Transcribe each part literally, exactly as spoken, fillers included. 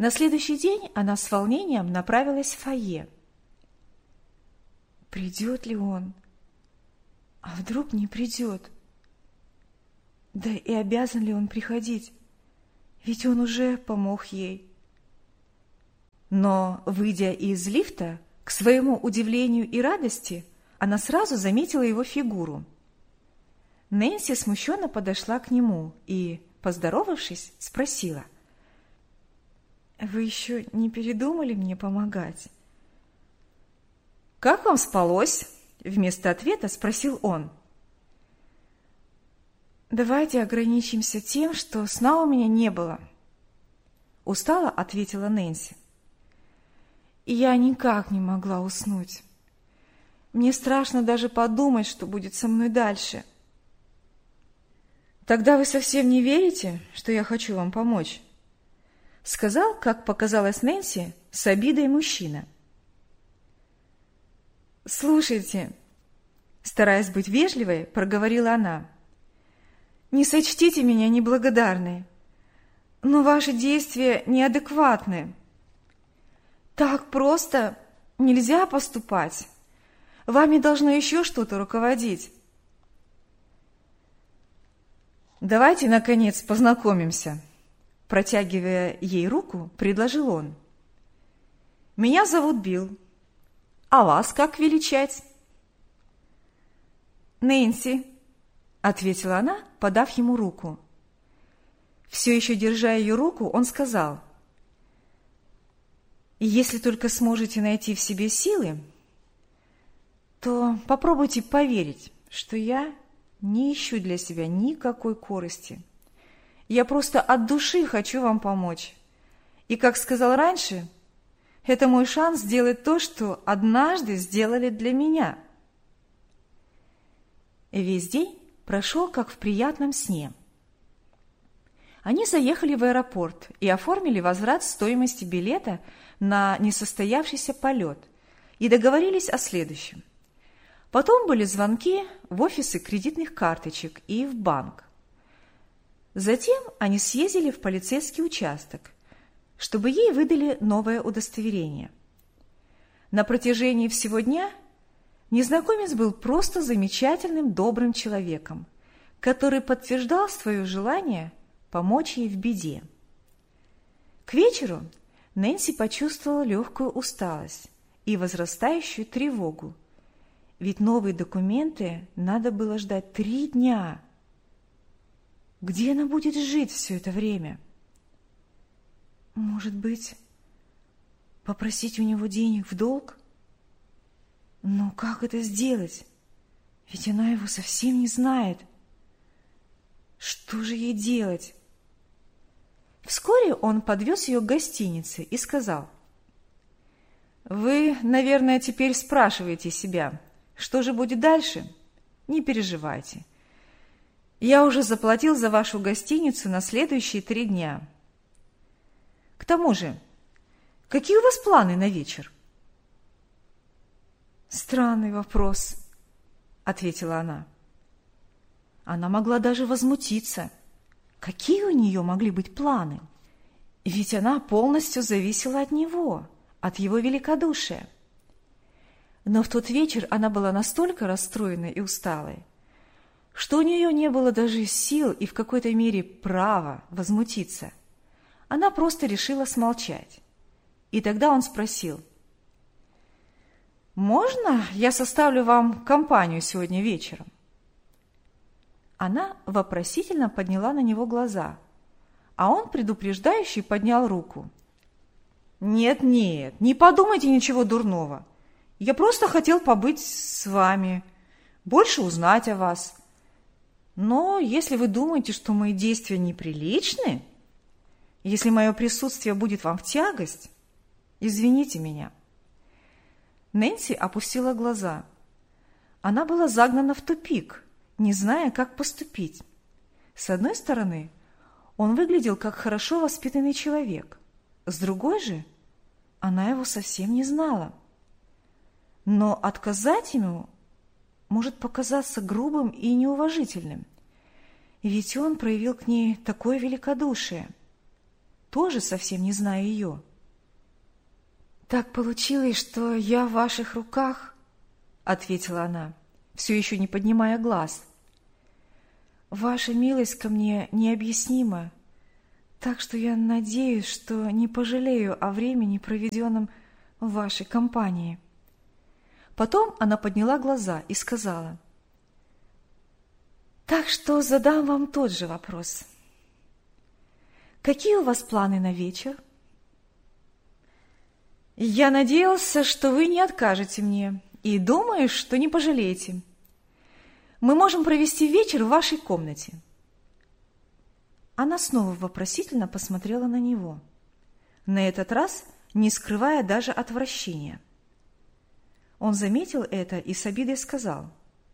На следующий день она с волнением направилась в фойе. Придет ли он? А вдруг не придет? Да и обязан ли он приходить? Ведь он уже помог ей. Но, выйдя из лифта, к своему удивлению и радости, она сразу заметила его фигуру. Нэнси смущенно подошла к нему и, поздоровавшись, спросила: «Вы еще не передумали мне помогать?» «Как вам спалось?» — вместо ответа спросил он. «Давайте ограничимся тем, что сна у меня не было», — устало ответила Нэнси. «И я никак не могла уснуть. Мне страшно даже подумать, что будет со мной дальше». «Тогда вы совсем не верите, что я хочу вам помочь?» — сказал, как показалось Нэнси, с обидой мужчина. «Слушайте», — стараясь быть вежливой, проговорила она, — «не сочтите меня неблагодарной, но ваши действия неадекватны. Так просто нельзя поступать. Вами должно еще что-то руководить». «Давайте, наконец, познакомимся», — протягивая ей руку, предложил он. «Меня зовут Билл. А вас как величать?» «Нэнси», — ответила она, подав ему руку. Все еще держа ее руку, он сказал: «Если только сможете найти в себе силы, то попробуйте поверить, что я не ищу для себя никакой корысти. Я просто от души хочу вам помочь. И, как сказал раньше, это мой шанс сделать то, что однажды сделали для меня». Весь день прошел, как в приятном сне. Они заехали в аэропорт и оформили возврат стоимости билета на несостоявшийся полет и договорились о следующем. Потом были звонки в офисы кредитных карточек и в банк. Затем они съездили в полицейский участок, чтобы ей выдали новое удостоверение. На протяжении всего дня незнакомец был просто замечательным, добрым человеком, который подтверждал свое желание помочь ей в беде. К вечеру Нэнси почувствовала легкую усталость и возрастающую тревогу, ведь новые документы надо было ждать три дня. Где она будет жить все это время? Может быть, попросить у него денег в долг? Но как это сделать? Ведь она его совсем не знает. Что же ей делать? Вскоре он подвез ее к гостинице и сказал: «Вы, наверное, теперь спрашиваете себя, что же будет дальше? Не переживайте. Я уже заплатил за вашу гостиницу на следующие три дня. К тому же, какие у вас планы на вечер?» «Странный вопрос», — ответила она. Она могла даже возмутиться. Какие у нее могли быть планы? Ведь она полностью зависела от него, от его великодушия. Но в тот вечер она была настолько расстроенной и усталой, что у нее не было даже сил и в какой-то мере права возмутиться. Она просто решила смолчать. И тогда он спросил: «Можно я составлю вам компанию сегодня вечером?» Она вопросительно подняла на него глаза, а он предупреждающе поднял руку. «Нет, нет, не подумайте ничего дурного. Я просто хотел побыть с вами, больше узнать о вас. Но если вы думаете, что мои действия неприличны, если мое присутствие будет вам в тягость, извините меня». Нэнси опустила глаза. Она была загнана в тупик, не зная, как поступить. С одной стороны, он выглядел как хорошо воспитанный человек, с другой же, она его совсем не знала. Но отказать ему может показаться грубым и неуважительным, ведь он проявил к ней такое великодушие. тоже совсем не зная ее. «Так получилось, что я в ваших руках», — ответила она, все еще не поднимая глаз. «Ваша милость ко мне необъяснима, так что я надеюсь, что не пожалею о времени, проведенном в вашей компании». Потом она подняла глаза и сказала: «Так что задам вам тот же вопрос. Какие у вас планы на вечер?» «Я надеялся, что вы не откажете мне, и думаю, что не пожалеете. Мы можем провести вечер в вашей комнате». Она снова вопросительно посмотрела на него, на этот раз не скрывая даже отвращения. Он заметил это и с обидой сказал: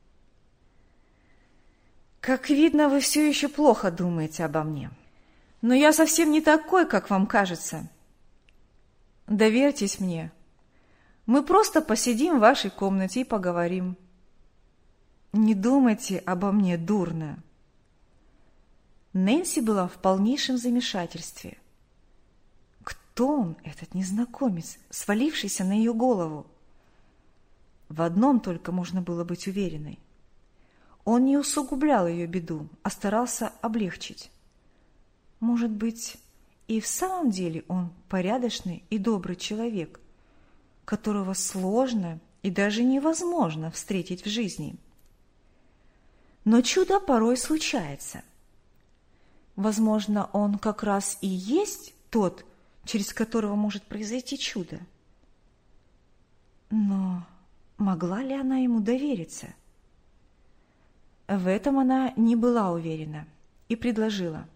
«Как видно, вы все еще плохо думаете обо мне. Но я совсем не такой, как вам кажется. Доверьтесь мне. Мы просто посидим в вашей комнате и поговорим. Не думайте обо мне дурно». Нэнси была в полнейшем замешательстве. Кто он, этот незнакомец, свалившийся на ее голову? В одном только можно было быть уверенной. Он не усугублял ее беду, а старался облегчить. Может быть, и в самом деле он порядочный и добрый человек, которого сложно и даже невозможно встретить в жизни. Но чудо порой случается. Возможно, он как раз и есть тот, через которого может произойти чудо. Но могла ли она ему довериться? В этом она не была уверена и предложила: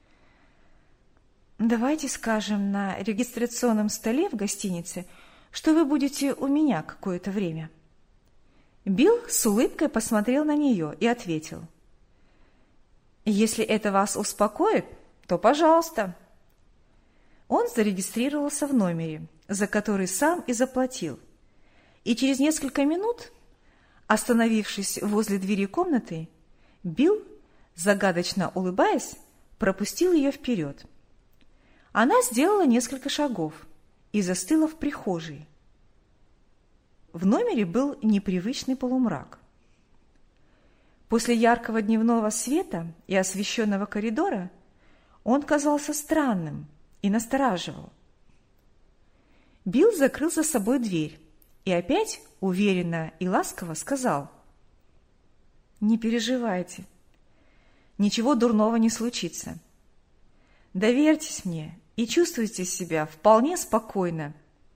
«Давайте скажем на регистрационном столе в гостинице, что вы будете у меня какое-то время». Билл с улыбкой посмотрел на нее и ответил: «Если это вас успокоит, то пожалуйста». Он зарегистрировался в номере, за который сам и заплатил, и через несколько минут, остановившись возле двери комнаты, Билл, загадочно улыбаясь, пропустил ее вперед. Она сделала несколько шагов и застыла в прихожей. В номере был непривычный полумрак. После яркого дневного света и освещенного коридора он казался странным и настораживал. Билл закрыл за собой дверь и опять уверенно и ласково сказал: «Не переживайте, ничего дурного не случится. Доверьтесь мне и чувствуйте себя вполне спокойно».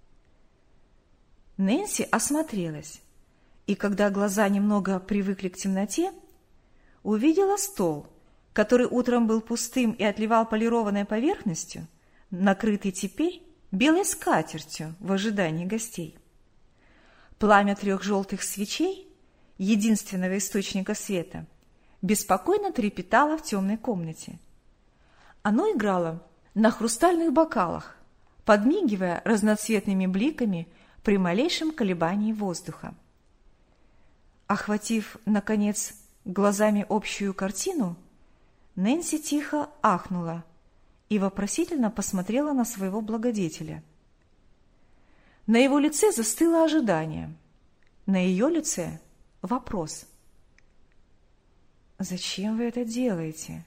Нэнси осмотрелась, и когда глаза немного привыкли к темноте, увидела стол, который утром был пустым и отливал полированной поверхностью, накрытый теперь белой скатертью в ожидании гостей. Пламя трех желтых свечей, единственного источника света, беспокойно трепетало в темной комнате. Оно играло на хрустальных бокалах, подмигивая разноцветными бликами при малейшем колебании воздуха. Охватив, наконец, глазами общую картину, Нэнси тихо ахнула и вопросительно посмотрела на своего благодетеля. На его лице застыло ожидание, на ее лице — вопрос. «Зачем вы это делаете?»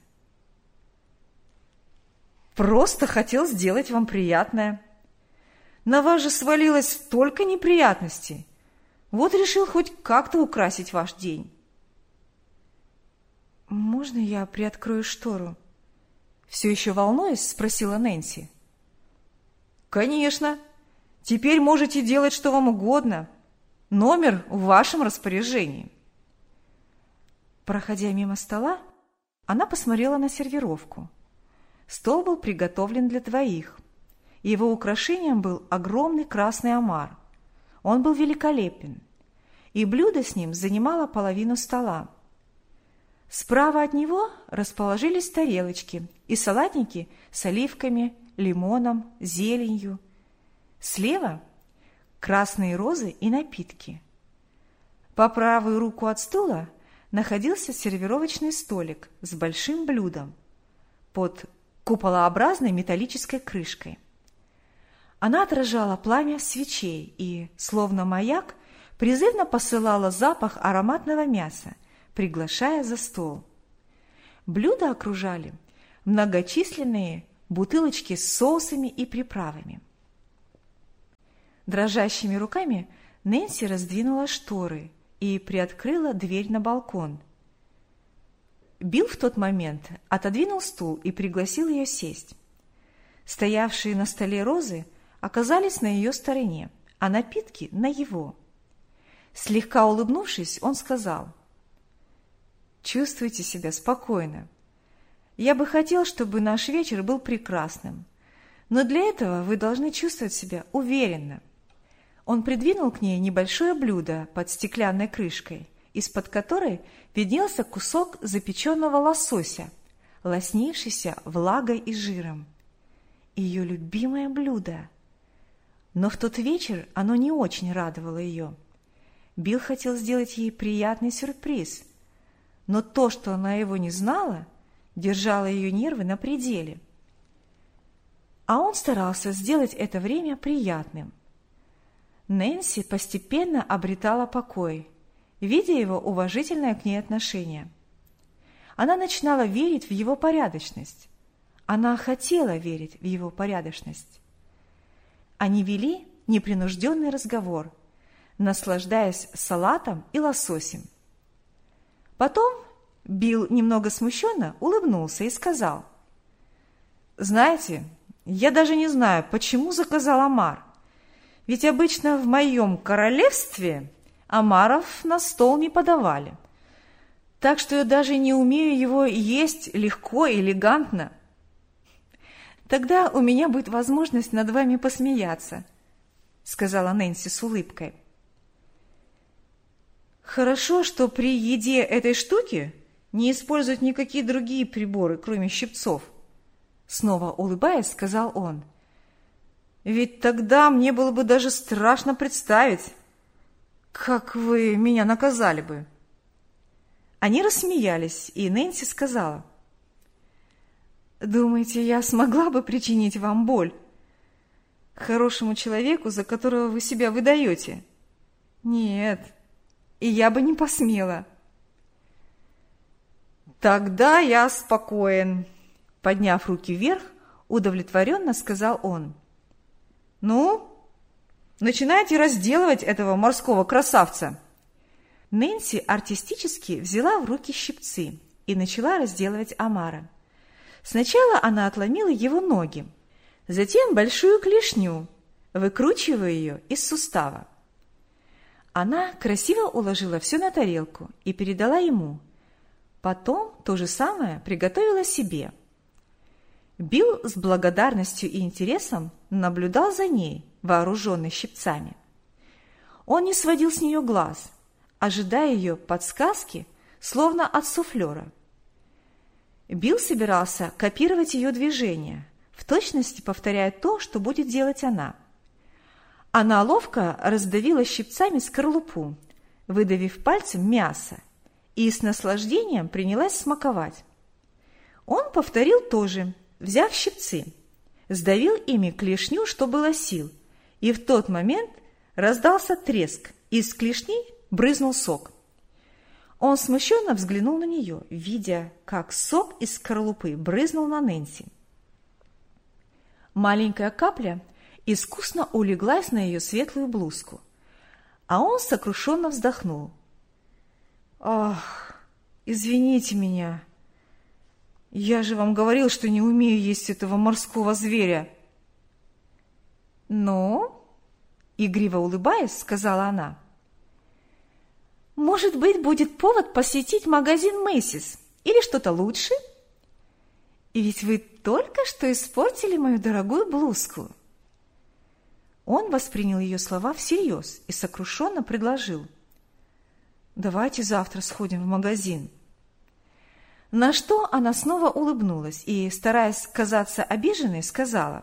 «Просто хотел сделать вам приятное. На вас же свалилось столько неприятностей. Вот решил хоть как-то украсить ваш день». «Можно я приоткрою штору?» Все еще волнуясь, спросила Нэнси. «Конечно. Теперь можете делать что вам угодно. Номер в вашем распоряжении». Проходя мимо стола, она посмотрела на сервировку. Стол был приготовлен для двоих. Его украшением был огромный красный омар. Он был великолепен, и блюдо с ним занимало половину стола. Справа от него расположились тарелочки и салатники с оливками, лимоном, зеленью. Слева – красные розы и напитки. По правую руку от стула находился сервировочный столик с большим блюдом, под куполообразной металлической крышкой. Она отражала пламя свечей и, словно маяк, призывно посылала запах ароматного мяса, приглашая за стол. Блюда окружали многочисленные бутылочки с соусами и приправами. Дрожащими руками Нэнси раздвинула шторы и приоткрыла дверь на балкон. Билл в тот момент отодвинул стул и пригласил ее сесть. Стоявшие на столе розы оказались на ее стороне, а напитки – на его. Слегка улыбнувшись, он сказал: «Чувствуйте себя спокойно. Я бы хотел, чтобы наш вечер был прекрасным, но для этого вы должны чувствовать себя уверенно». Он придвинул к ней небольшое блюдо под стеклянной крышкой, из-под которой виднелся кусок запеченного лосося, лоснившийся влагой и жиром. Ее любимое блюдо. Но в тот вечер оно не очень радовало ее. Билл хотел сделать ей приятный сюрприз, но то, что она его не знала, держало ее нервы на пределе. А он старался сделать это время приятным. Нэнси постепенно обретала покой, видя его уважительное к ней отношение. Она начинала верить в его порядочность. Она хотела верить в его порядочность. Они вели непринужденный разговор, наслаждаясь салатом и лососем. Потом Билл немного смущенно улыбнулся и сказал: «Знаете, я даже не знаю, почему заказал омар. Ведь обычно в моем королевстве омаров на стол не подавали. Так что я даже не умею его есть легко и элегантно. Тогда у меня будет возможность над вами посмеяться», — сказала Нэнси с улыбкой. «Хорошо, что при еде этой штуки не используют никакие другие приборы, кроме щипцов», — снова улыбаясь, сказал он. «Ведь тогда мне было бы даже страшно представить, как вы меня наказали бы». Они рассмеялись, и Нэнси сказала: «Думаете, я смогла бы причинить вам боль? Хорошему человеку, за которого вы себя выдаете? Нет, и я бы не посмела». «Тогда я спокоен», — подняв руки вверх, удовлетворенно сказал он. «Ну, начинайте разделывать этого морского красавца». Нэнси артистически взяла в руки щипцы и начала разделывать омара. Сначала она отломила его ноги, затем большую клешню, выкручивая ее из сустава. Она красиво уложила все на тарелку и передала ему. Потом то же самое приготовила себе. Билл с благодарностью и интересом наблюдал за ней, вооруженный щипцами. Он не сводил с нее глаз, ожидая ее подсказки, словно от суфлера. Билл собирался копировать ее движения, в точности повторяя то, что будет делать она. Она ловко раздавила щипцами скорлупу, выдавив пальцем мясо, и с наслаждением принялась смаковать. Он повторил то же, взяв щипцы, сдавил ими клешню, что было сил, и в тот момент раздался треск, и из клешни брызнул сок. Он смущенно взглянул на нее, видя, как сок из скорлупы брызнул на Нэнси. Маленькая капля искусно улеглась на ее светлую блузку, а он сокрушенно вздохнул. «Ах, извините меня. Я же вам говорил, что не умею есть этого морского зверя». «Ну?» — игриво улыбаясь, сказала она. «Может быть, будет повод посетить магазин Мэйсис или что-то лучше? И ведь вы только что испортили мою дорогую блузку». Он воспринял ее слова всерьез и сокрушенно предложил: «Давайте завтра сходим в магазин». На что она снова улыбнулась и, стараясь казаться обиженной, сказала: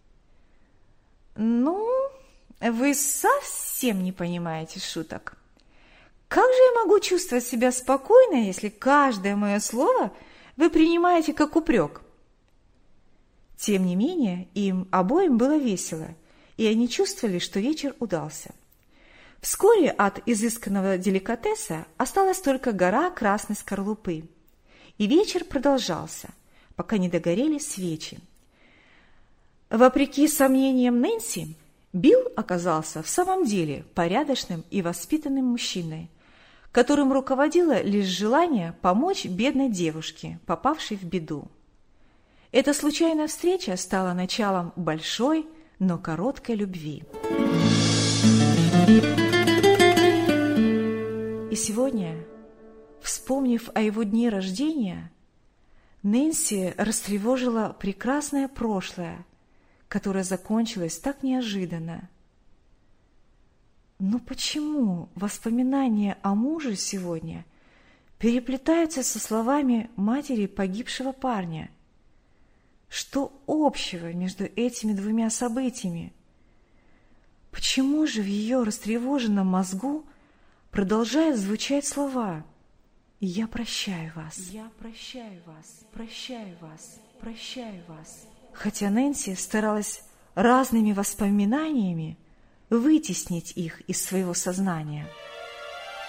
«Ну, вы совсем не понимаете шуток. Как же я могу чувствовать себя спокойно, если каждое мое слово вы принимаете как упрек?» Тем не менее, им обоим было весело, и они чувствовали, что вечер удался. Вскоре от изысканного деликатеса осталась только гора красной скорлупы, и вечер продолжался, пока не догорели свечи. Вопреки сомнениям Нэнси, Билл оказался в самом деле порядочным и воспитанным мужчиной, которым руководило лишь желание помочь бедной девушке, попавшей в беду. Эта случайная встреча стала началом большой, но короткой любви. И сегодня, вспомнив о его дне рождения, Нэнси растревожила прекрасное прошлое, которое закончилось так неожиданно. Но почему воспоминания о муже сегодня переплетаются со словами матери погибшего парня? Что общего между этими двумя событиями? Почему же в ее растревоженном мозгу продолжают звучать слова «Я прощаю вас, я прощаю вас, прощаю вас, прощаю вас», хотя Нэнси старалась разными воспоминаниями вытеснить их из своего сознания.